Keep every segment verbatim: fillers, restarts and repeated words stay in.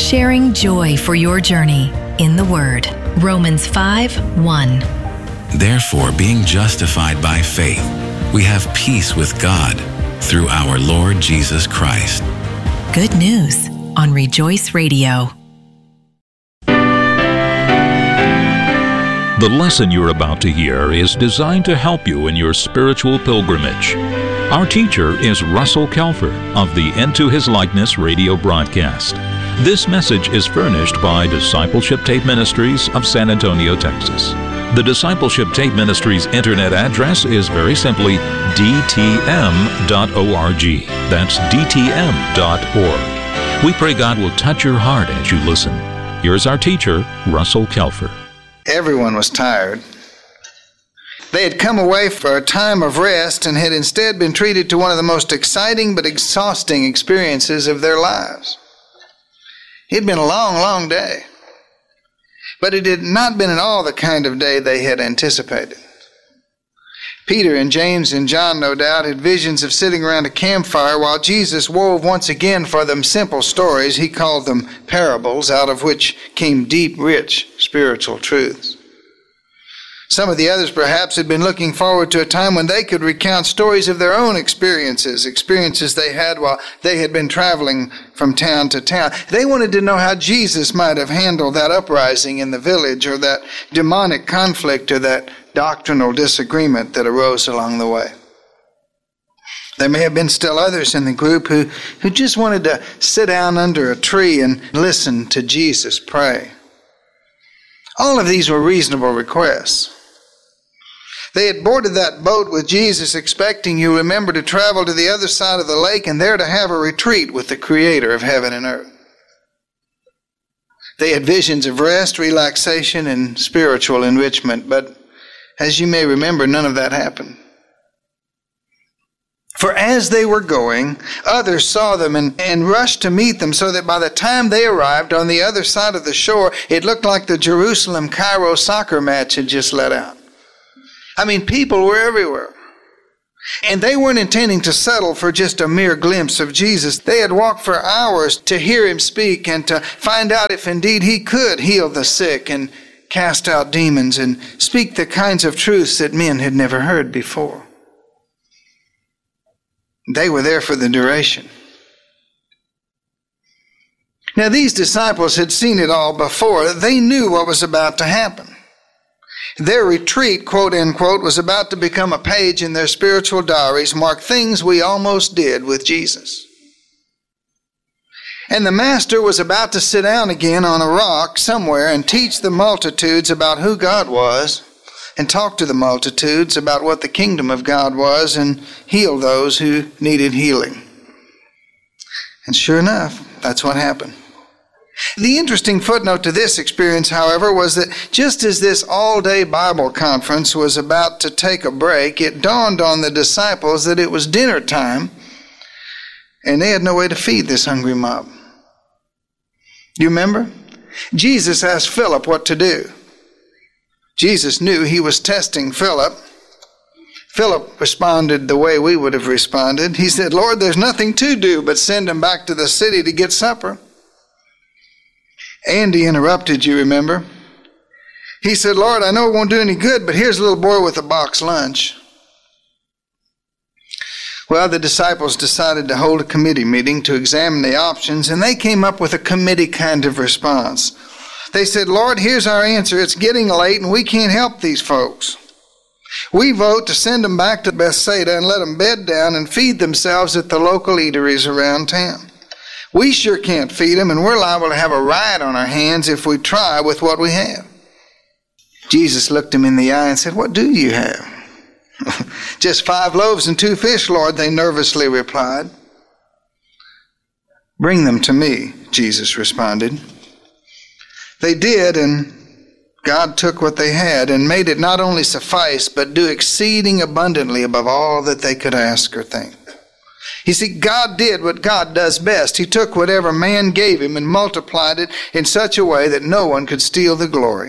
sharing joy for your journey in the Word. Romans five one. Therefore, being justified by faith, we have peace with God through our Lord Jesus Christ. Good news on Rejoice Radio. The lesson you're about to hear is designed to help you in your spiritual pilgrimage. Our teacher is Russell Kelfer of the Into His Likeness radio broadcast. This message is furnished by Discipleship Tape Ministries of San Antonio, Texas. The Discipleship Tape Ministries internet address is very simply d t m dot org. That's d t m dot org. We pray God will touch your heart as you listen. Here's our teacher, Russell Kelfer. Everyone was tired. They had come away for a time of rest and had instead been treated to one of the most exciting but exhausting experiences of their lives. It had been a long, long day, but it had not been at all the kind of day they had anticipated. Peter and James and John, no doubt, had visions of sitting around a campfire while Jesus wove once again for them simple stories. He called them parables, out of which came deep, rich spiritual truths. Some of the others perhaps had been looking forward to a time when they could recount stories of their own experiences, experiences they had while they had been traveling from town to town. They wanted to know how Jesus might have handled that uprising in the village, or that demonic conflict, or that doctrinal disagreement that arose along the way. There may have been still others in the group who, who just wanted to sit down under a tree and listen to Jesus pray. All of these were reasonable requests. They had boarded that boat with Jesus, expecting, you remember, to travel to the other side of the lake and there to have a retreat with the Creator of heaven and earth. They had visions of rest, relaxation, and spiritual enrichment, but as you may remember, none of that happened. For as they were going, others saw them and, and rushed to meet them, so that by the time they arrived on the other side of the shore, it looked like the Jerusalem-Cairo soccer match had just let out. I mean, people were everywhere. And they weren't intending to settle for just a mere glimpse of Jesus. They had walked for hours to hear him speak and to find out if indeed he could heal the sick and cast out demons and speak the kinds of truths that men had never heard before. They were there for the duration. Now, these disciples had seen it all before. They knew what was about to happen. Their retreat, quote unquote, was about to become a page in their spiritual diaries, marked things we almost did with Jesus. And the Master was about to sit down again on a rock somewhere and teach the multitudes about who God was, and talk to the multitudes about what the kingdom of God was, and heal those who needed healing. And sure enough, that's what happened. The interesting footnote to this experience, however, was that just as this all-day Bible conference was about to take a break, it dawned on the disciples that it was dinner time, and they had no way to feed this hungry mob. You remember? Jesus asked Philip what to do. Jesus knew he was testing Philip. Philip responded the way we would have responded. He said, Lord, there's nothing to do but send him back to the city to get supper. Andy interrupted, you remember. He said, Lord, I know it won't do any good, but here's a little boy with a box lunch. Well, the disciples decided to hold a committee meeting to examine the options, and they came up with a committee kind of response. They said, Lord, here's our answer. It's getting late, and we can't help these folks. We vote to send them back to Bethsaida and let them bed down and feed themselves at the local eateries around town. We sure can't feed them, and we're liable to have a riot on our hands if we try with what we have. Jesus looked him in the eye and said, what do you have? Just five loaves and two fish, Lord, they nervously replied. Bring them to me, Jesus responded. They did, and God took what they had and made it not only suffice, but do exceeding abundantly above all that they could ask or think. You see, God did what God does best. He took whatever man gave him and multiplied it in such a way that no one could steal the glory.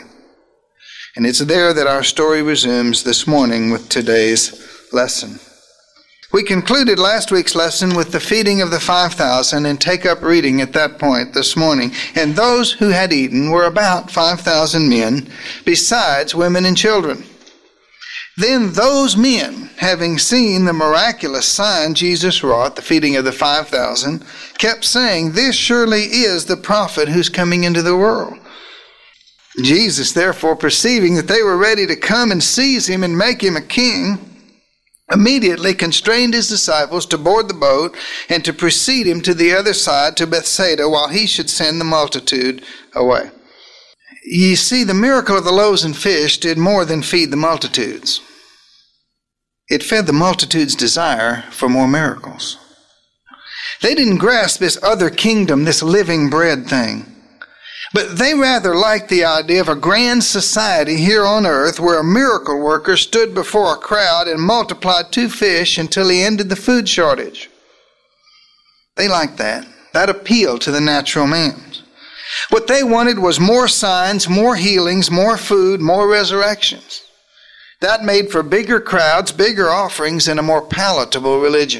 And it's there that our story resumes this morning with today's lesson. We concluded last week's lesson with the feeding of the five thousand and take up reading at that point this morning. And those who had eaten were about five thousand men, besides women and children. Then those men, having seen the miraculous sign Jesus wrought, the feeding of the five thousand, kept saying, "This surely is the prophet who's coming into the world." Jesus, therefore, perceiving that they were ready to come and seize him and make him a king, immediately constrained his disciples to board the boat and to precede him to the other side, to Bethsaida, while he should send the multitude away. Ye see, the miracle of the loaves and fish did more than feed the multitudes. It fed the multitudes' desire for more miracles. They didn't grasp this other kingdom, this living bread thing. But they rather liked the idea of a grand society here on earth where a miracle worker stood before a crowd and multiplied two fish until he ended the food shortage. They liked that. That appealed to the natural man. What they wanted was more signs, more healings, more food, more resurrections. That made for bigger crowds, bigger offerings, and a more palatable religion.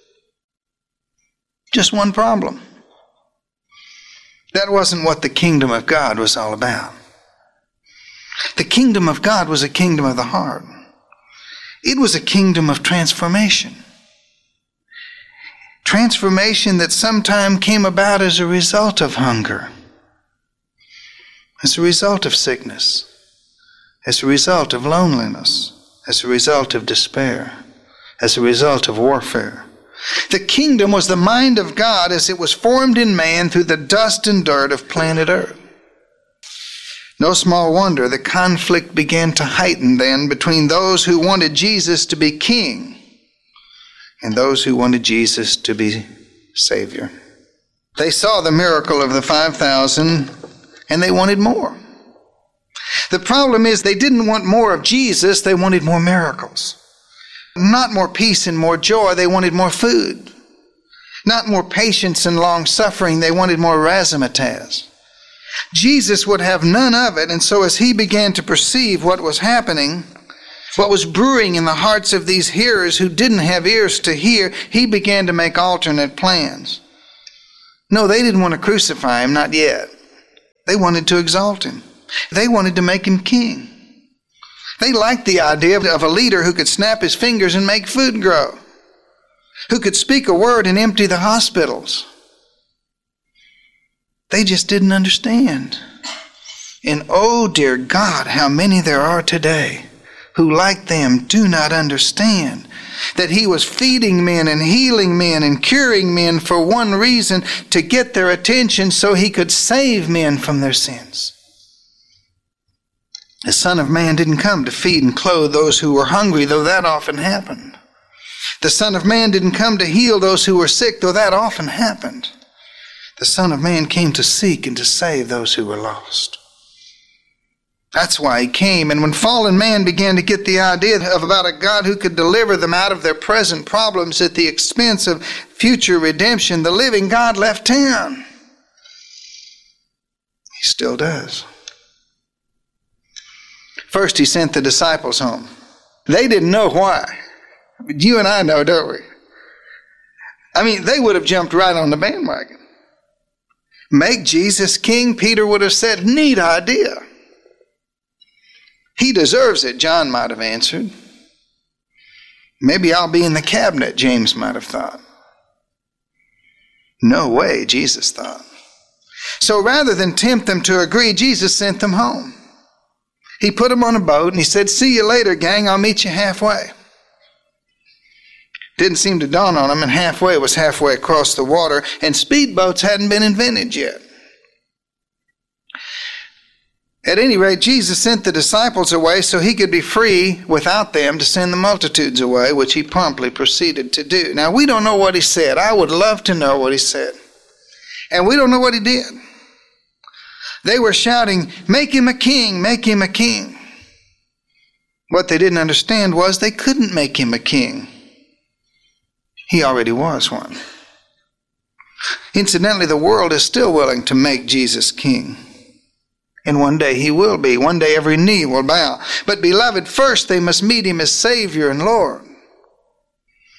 Just one problem. That wasn't what the kingdom of God was all about. The kingdom of God was a kingdom of the heart. It was a kingdom of transformation. Transformation that sometime came about as a result of hunger, as a result of sickness, as a result of loneliness, as a result of despair, as a result of warfare. The kingdom was the mind of God as it was formed in man through the dust and dirt of planet Earth. No small wonder the conflict began to heighten then between those who wanted Jesus to be king and those who wanted Jesus to be Savior. They saw the miracle of the five thousand and they wanted more. The problem is they didn't want more of Jesus, they wanted more miracles. Not more peace and more joy, they wanted more food. Not more patience and long suffering, they wanted more razzmatazz. Jesus would have none of it, and so as he began to perceive what was happening, what was brewing in the hearts of these hearers who didn't have ears to hear, he began to make alternate plans. No, they didn't want to crucify him, not yet. They wanted to exalt him. They wanted to make him king. They liked the idea of a leader who could snap his fingers and make food grow, who could speak a word and empty the hospitals. They just didn't understand. And oh, dear God, how many there are today who, like them, do not understand that he was feeding men and healing men and curing men for one reason, to get their attention so he could save men from their sins. The Son of Man didn't come to feed and clothe those who were hungry, though that often happened. The Son of Man didn't come to heal those who were sick, though that often happened. The Son of Man came to seek and to save those who were lost. That's why he came. And when fallen man began to get the idea of about a God who could deliver them out of their present problems at the expense of future redemption, the living God left town. He still does. First, he sent the disciples home. They didn't know why. You and I know, don't we? I mean, they would have jumped right on the bandwagon. Make Jesus king, Peter would have said, neat idea. He deserves it, John might have answered. Maybe I'll be in the cabinet, James might have thought. No way, Jesus thought. So rather than tempt them to agree, Jesus sent them home. He put them on a boat and he said, see you later, gang, I'll meet you halfway. Didn't seem to dawn on them, and halfway was halfway across the water, and speedboats hadn't been invented yet. At any rate, Jesus sent the disciples away so he could be free without them to send the multitudes away, which he promptly proceeded to do. Now, we don't know what he said. I would love to know what he said. And we don't know what he did. They were shouting, make him a king, make him a king. What they didn't understand was they couldn't make him a king. He already was one. Incidentally, the world is still willing to make Jesus king. And one day he will be. One day every knee will bow. But beloved, first they must meet him as Savior and Lord.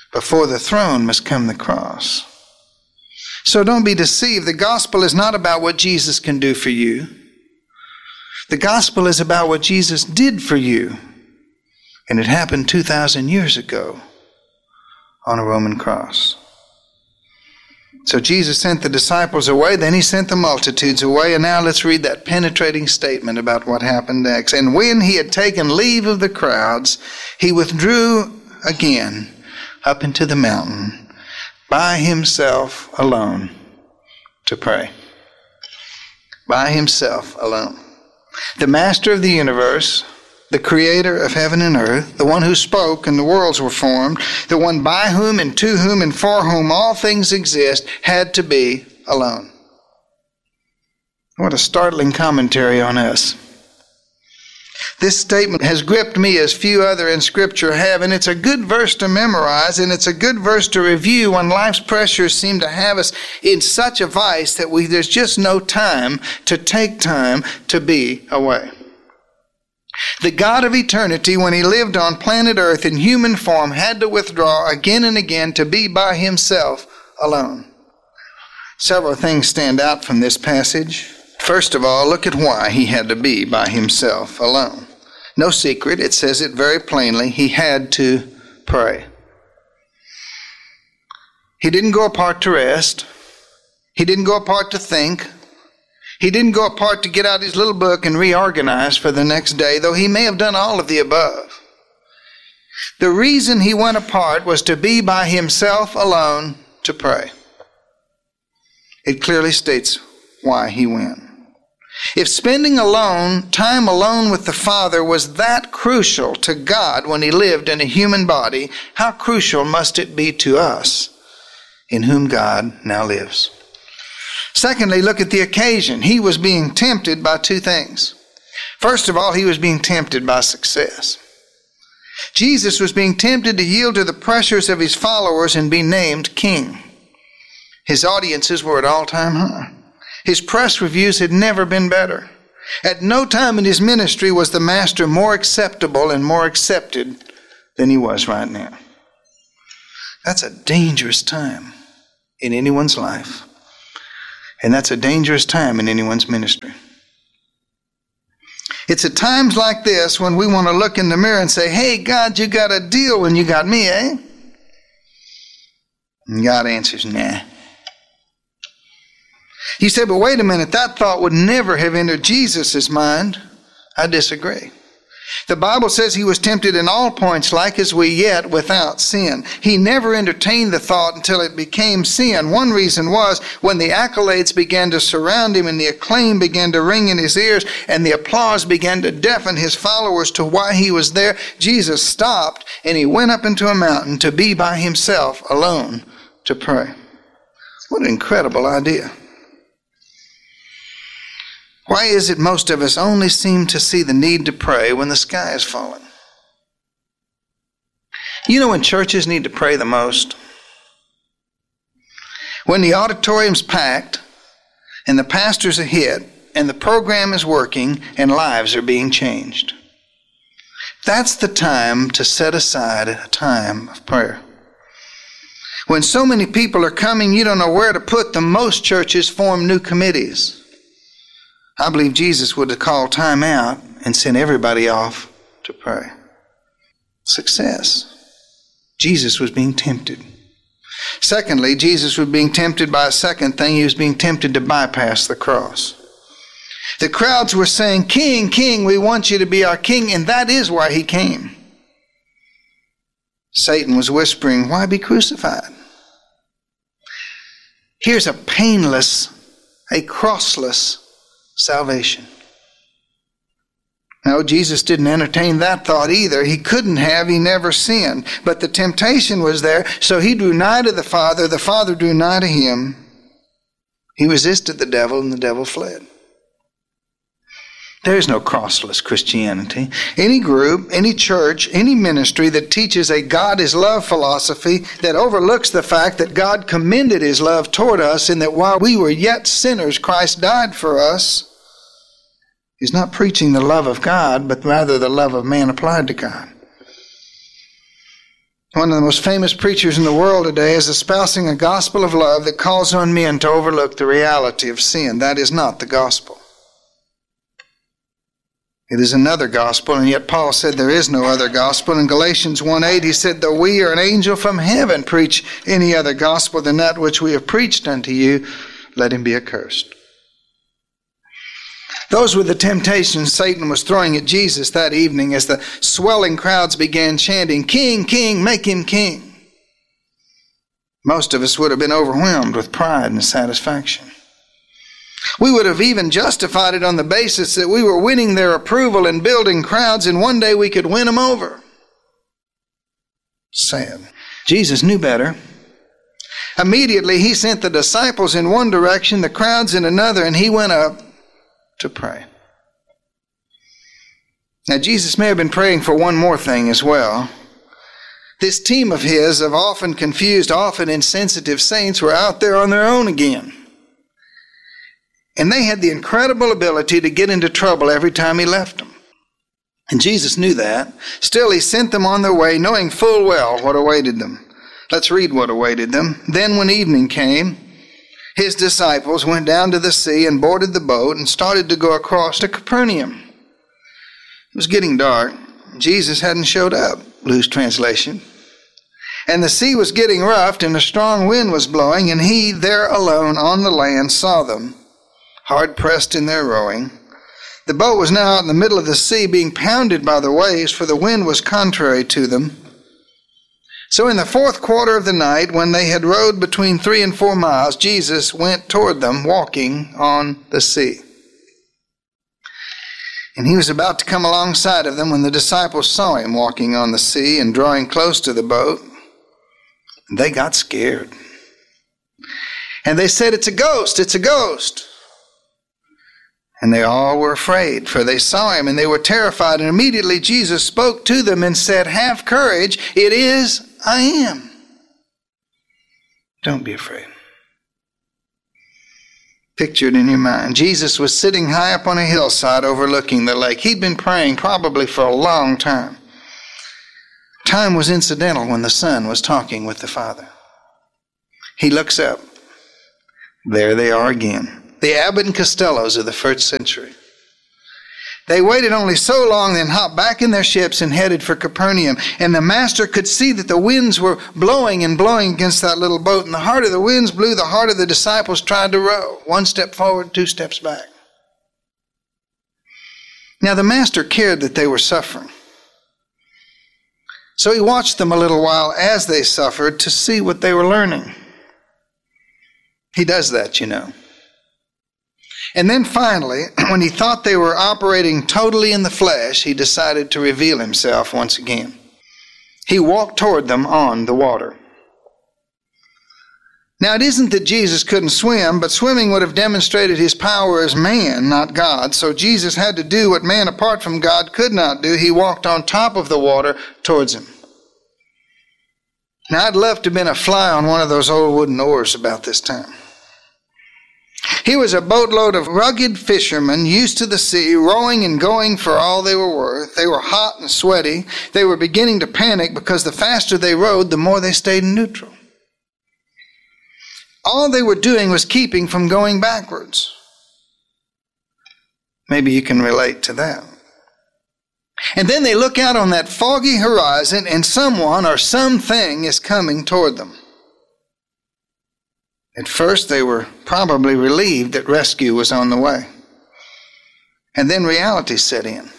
Before the throne must come the cross. So don't be deceived. The gospel is not about what Jesus can do for you. The gospel is about what Jesus did for you. And it happened two thousand years ago on a Roman cross. So Jesus sent the disciples away, then he sent the multitudes away, and now let's read that penetrating statement about what happened next. And when he had taken leave of the crowds, he withdrew again up into the mountain by himself alone to pray. By himself alone. The master of the universe, the creator of heaven and earth, the one who spoke and the worlds were formed, the one by whom and to whom and for whom all things exist, had to be alone. What a startling commentary on us. This statement has gripped me as few other in Scripture have, and it's a good verse to memorize, and it's a good verse to review when life's pressures seem to have us in such a vice that we there's just no time to take time to be away. The God of eternity, when he lived on planet Earth in human form, had to withdraw again and again to be by himself alone. Several things stand out from this passage. First of all, look at why he had to be by himself alone. No secret, it says it very plainly. He had to pray. He didn't go apart to rest. He didn't go apart to think. He didn't go apart to get out his little book and reorganize for the next day, though he may have done all of the above. The reason he went apart was to be by himself alone to pray. It clearly states why he went. If spending alone, time alone with the Father was that crucial to God when he lived in a human body, how crucial must it be to us in whom God now lives? Secondly, look at the occasion. He was being tempted by two things. First of all, he was being tempted by success. Jesus was being tempted to yield to the pressures of his followers and be named king. His audiences were at all-time high. His press reviews had never been better. At no time in his ministry was the master more acceptable and more accepted than he was right now. That's a dangerous time in anyone's life. And that's a dangerous time in anyone's ministry. It's at times like this when we want to look in the mirror and say, hey, God, you got a deal when you got me, eh? And God answers, nah. You say, but wait a minute, that thought would never have entered Jesus' mind. I disagree. The Bible says he was tempted in all points like as we, yet without sin. He never entertained the thought until it became sin. One reason was when the accolades began to surround him and the acclaim began to ring in his ears and the applause began to deafen his followers to why he was there, Jesus stopped and he went up into a mountain to be by himself alone to pray. What an incredible idea. Why is it most of us only seem to see the need to pray when the sky is falling? You know when churches need to pray the most? When the auditorium's packed and the pastor's a hit and the program is working and lives are being changed. That's the time to set aside a time of prayer. When so many people are coming, you don't know where to put them. Most churches form new committees. I believe Jesus would have called time out and sent everybody off to pray. Success. Jesus was being tempted. Secondly, Jesus was being tempted by a second thing. He was being tempted to bypass the cross. The crowds were saying, King, King, we want you to be our king, and that is why he came. Satan was whispering, why be crucified? Here's a painless, a crossless salvation. No, Jesus didn't entertain that thought either. He couldn't have. He never sinned. But the temptation was there, so he drew nigh to the Father. The Father drew nigh to him. He resisted the devil, and the devil fled. There is no crossless Christianity. Any group, any church, any ministry that teaches a God is love philosophy that overlooks the fact that God commended his love toward us and that while we were yet sinners, Christ died for us, is not preaching the love of God, but rather the love of man applied to God. One of the most famous preachers in the world today is espousing a gospel of love that calls on men to overlook the reality of sin. That is not the gospel. It is another gospel, and yet Paul said there is no other gospel. In Galatians one eight, he said, though we or an angel from heaven preach any other gospel than that which we have preached unto you, let him be accursed. Those were the temptations Satan was throwing at Jesus that evening as the swelling crowds began chanting, King, King, make him king. Most of us would have been overwhelmed with pride and satisfaction. We would have even justified it on the basis that we were winning their approval and building crowds, and one day we could win them over. Sad. Jesus knew better. Immediately he sent the disciples in one direction, the crowds in another, and he went up to pray. Now Jesus may have been praying for one more thing as well. This team of his, of often confused, often insensitive saints, were out there on their own again. And they had the incredible ability to get into trouble every time he left them. And Jesus knew that. Still, he sent them on their way, knowing full well what awaited them. Let's read what awaited them. Then when evening came, his disciples went down to the sea and boarded the boat and started to go across to Capernaum. It was getting dark. Jesus hadn't showed up, loose translation. And the sea was getting rough, and a strong wind was blowing, and he, there alone on the land, saw them, hard-pressed in their rowing. The boat was now out in the middle of the sea, being pounded by the waves, for the wind was contrary to them. So in the fourth quarter of the night, when they had rowed between three and four miles, Jesus went toward them, walking on the sea. And he was about to come alongside of them when the disciples saw him walking on the sea and drawing close to the boat. They got scared. And they said, "It's a ghost, it's a ghost." And they all were afraid, for they saw him and they were terrified. And immediately Jesus spoke to them and said, "Have courage, it is I am. Don't be afraid." Picture it in your mind. Jesus was sitting high up on a hillside overlooking the lake. He'd been praying probably for a long time. Time was incidental when the Son was talking with the Father. He looks up. There they are again. The Abbott and Costellos of the first century. They waited only so long, then hopped back in their ships and headed for Capernaum. And the master could see that the winds were blowing and blowing against that little boat. And the harder the winds blew, the harder the disciples tried to row. One step forward, two steps back. Now the master cared that they were suffering. So he watched them a little while as they suffered to see what they were learning. He does that, you know. And then finally, when he thought they were operating totally in the flesh, he decided to reveal himself once again. He walked toward them on the water. Now, it isn't that Jesus couldn't swim, but swimming would have demonstrated his power as man, not God. So Jesus had to do what man apart from God could not do. He walked on top of the water towards him. Now, I'd love to have been a fly on one of those old wooden oars about this time. He was a boatload of rugged fishermen used to the sea, rowing and going for all they were worth. They were hot and sweaty. They were beginning to panic because the faster they rowed, the more they stayed in neutral. All they were doing was keeping from going backwards. Maybe you can relate to that. And then they look out on that foggy horizon, and someone or something is coming toward them. At first, they were probably relieved that rescue was on the way. And then reality set in.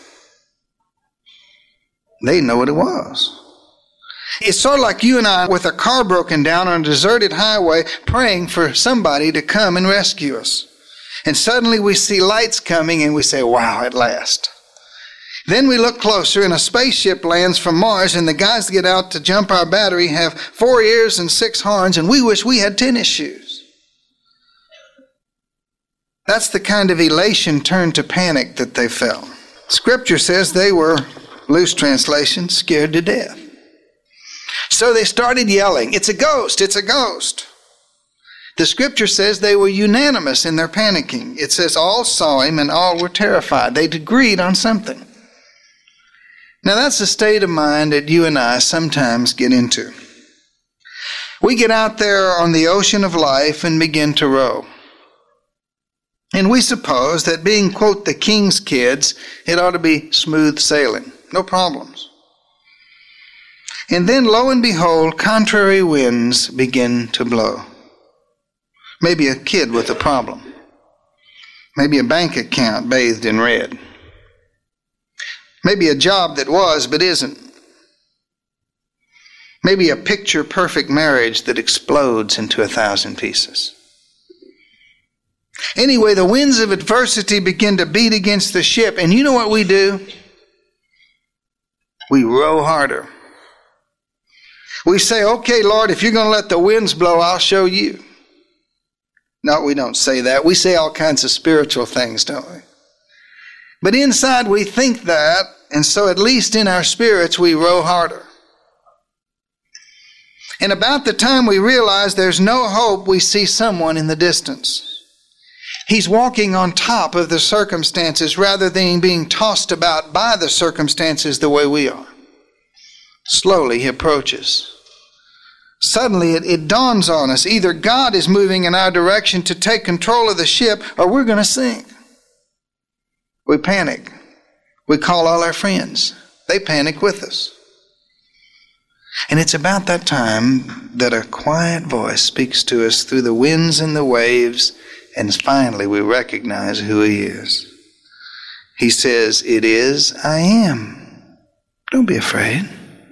They didn't know what it was. It's sort of like you and I with a car broken down on a deserted highway praying for somebody to come and rescue us. And suddenly we see lights coming and we say, "Wow, at last." Then we look closer and a spaceship lands from Mars, and the guys that get out to jump our battery have four ears and six horns, and we wish we had tennis shoes. That's the kind of elation turned to panic that they felt. Scripture says they were, loose translation, scared to death. So they started yelling, "It's a ghost, it's a ghost." The Scripture says they were unanimous in their panicking. It says all saw him and all were terrified. They'd agreed on something. Now that's a state of mind that you and I sometimes get into. We get out there on the ocean of life and begin to row. And we suppose that being, quote, the king's kids, it ought to be smooth sailing. No problems. And then, lo and behold, contrary winds begin to blow. Maybe a kid with a problem. Maybe a bank account bathed in red. Maybe a job that was but isn't. Maybe a picture-perfect marriage that explodes into a thousand pieces. Anyway, the winds of adversity begin to beat against the ship, and you know what we do? We row harder. We say, okay, Lord, if you're going to let the winds blow, I'll show you. No, we don't say that. We say all kinds of spiritual things, don't we? But inside we think that, and so at least in our spirits we row harder. And about the time we realize there's no hope, we see someone in the distance. He's walking on top of the circumstances rather than being tossed about by the circumstances the way we are. Slowly he approaches. Suddenly it, it dawns on us, either God is moving in our direction to take control of the ship or we're going to sink. We panic. We call all our friends. They panic with us. And it's about that time that a quiet voice speaks to us through the winds and the waves, and finally we recognize who he is. He says, "It is I am. Don't be afraid."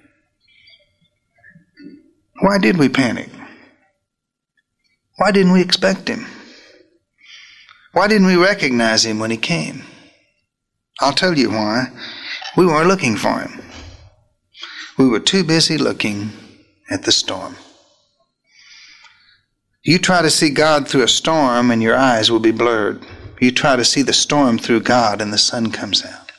Why did we panic? Why didn't we expect him? Why didn't we recognize him when he came? I'll tell you why. We weren't looking for him. We were too busy looking at the storm. You try to see God through a storm and your eyes will be blurred. You try to see the storm through God and the sun comes out.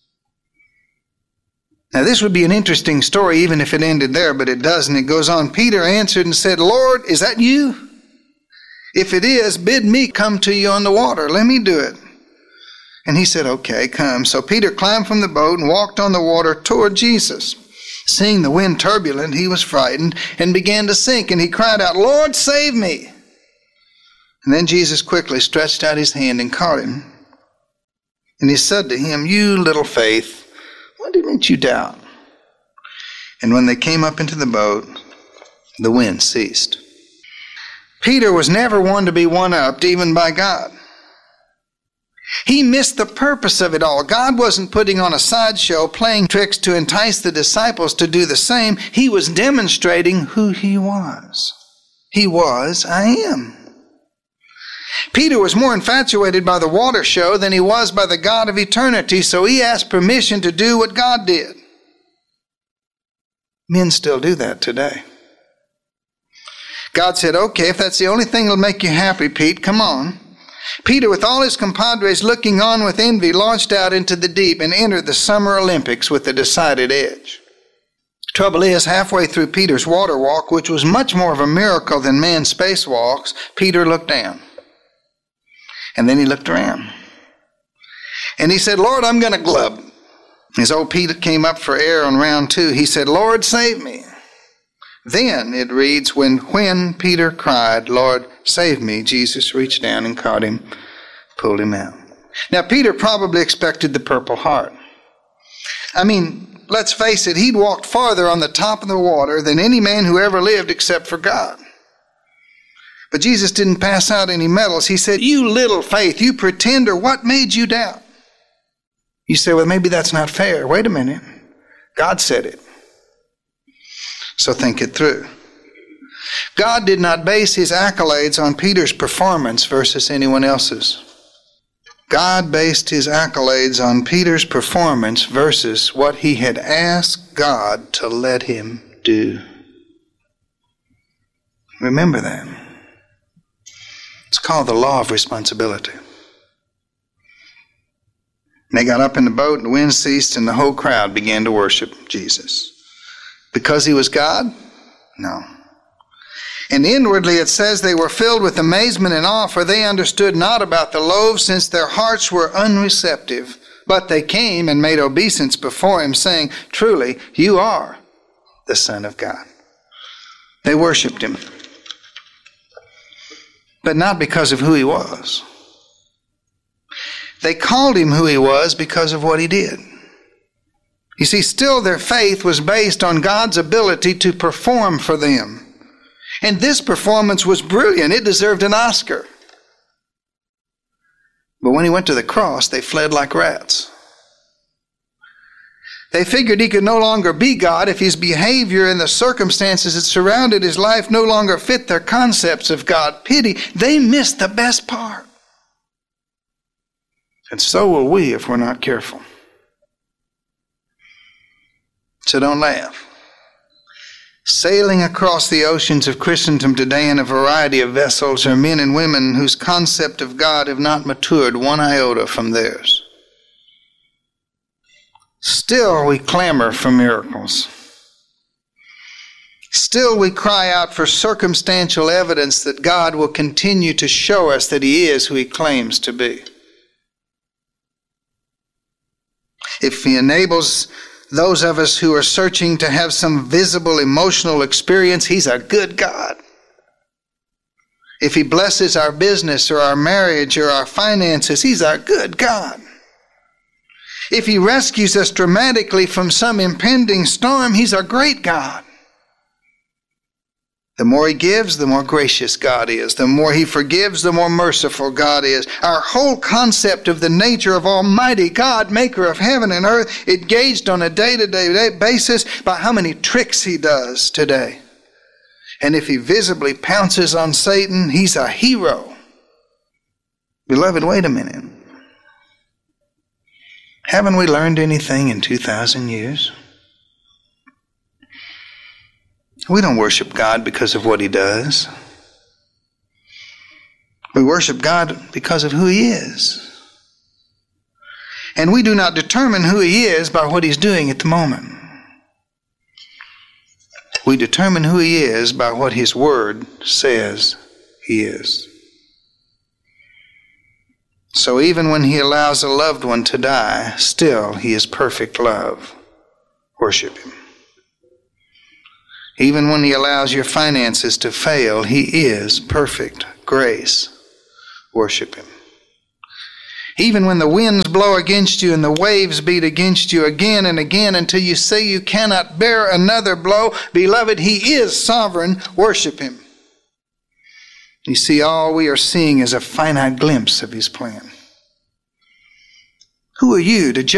Now this would be an interesting story even if it ended there, but it doesn't. It goes on. Peter answered and said, "Lord, is that you? If it is, bid me come to you on the water. Let me do it." And he said, "Okay, come." So Peter climbed from the boat and walked on the water toward Jesus. Seeing the wind turbulent, he was frightened and began to sink, and he cried out, "Lord, save me!" And then Jesus quickly stretched out his hand and caught him. And he said to him, "You little faith, what did make you doubt?" And when they came up into the boat, the wind ceased. Peter was never one to be one-upped, even by God. He missed the purpose of it all. God wasn't putting on a sideshow, playing tricks to entice the disciples to do the same. He was demonstrating who he was. He was, I am. Peter was more infatuated by the water show than he was by the God of eternity, so he asked permission to do what God did. Men still do that today. God said, "Okay, if that's the only thing that'll make you happy, Pete, come on." Peter, with all his compadres looking on with envy, launched out into the deep and entered the Summer Olympics with a decided edge. Trouble is, halfway through Peter's water walk, which was much more of a miracle than man's spacewalks, Peter looked down. And then he looked around. And he said, "Lord, I'm going to glub." As old Peter came up for air on round two, he said, "Lord, save me." Then, it reads, when, when Peter cried, "Lord, save me," Jesus reached down and caught him, pulled him out. Now, Peter probably expected the Purple Heart. I mean, let's face it, he'd walked farther on the top of the water than any man who ever lived except for God. But Jesus didn't pass out any medals. He said, "You little faith, you pretender, what made you doubt?" You say, "Well, maybe that's not fair." Wait a minute. God said it. So think it through. God did not base his accolades on Peter's performance versus anyone else's. God based his accolades on Peter's performance versus what he had asked God to let him do. Remember that. It's called the law of responsibility. They got up in the boat and the wind ceased and the whole crowd began to worship Jesus. Because he was God? No. And inwardly it says they were filled with amazement and awe, for they understood not about the loaves, since their hearts were unreceptive But they came and made obeisance before him, saying, "Truly, you are the Son of God." They worshiped him, but not because of who he was. They called him who he was because of what he did. You see, still their faith was based on God's ability to perform for them. And this performance was brilliant. It deserved an Oscar. But when he went to the cross, they fled like rats. They figured he could no longer be God if his behavior and the circumstances that surrounded his life no longer fit their concepts of God. Pity, they missed the best part. And so will we if we're not careful. So don't laugh. Sailing across the oceans of Christendom today in a variety of vessels are men and women whose concept of God have not matured one iota from theirs. Still we clamor for miracles. Still we cry out for circumstantial evidence that God will continue to show us that he is who he claims to be. If he enables those of us who are searching to have some visible emotional experience, he's a good God. If he blesses our business or our marriage or our finances, he's a good God. If he rescues us dramatically from some impending storm, he's a great God. The more he gives, the more gracious God is. The more he forgives, the more merciful God is. Our whole concept of the nature of Almighty God, maker of heaven and earth, is gauged on a day-to-day basis by how many tricks he does today. And if he visibly pounces on Satan, he's a hero. Beloved, wait a minute. Haven't we learned anything in two thousand years? We don't worship God because of what he does. We worship God because of who he is. And we do not determine who he is by what he's doing at the moment. We determine who he is by what his word says he is. So even when he allows a loved one to die, still he is perfect love. Worship him. Even when he allows your finances to fail, he is perfect grace. Worship him. Even when the winds blow against you and the waves beat against you again and again until you say you cannot bear another blow, beloved, he is sovereign. Worship him. You see, all we are seeing is a finite glimpse of his plan. Who are you to judge?